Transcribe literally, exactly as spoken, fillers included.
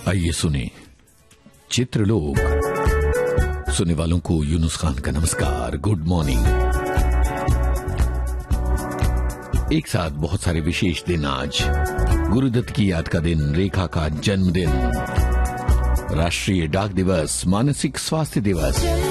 आइए सुने चित्रलोक। सुनने वालों को यूनुस खान का नमस्कार, गुड मॉर्निंग। एक साथ बहुत सारे विशेष दिन आज। गुरुदत्त की याद का दिन, रेखा का जन्मदिन, राष्ट्रीय डाक दिवस, मानसिक स्वास्थ्य दिवस,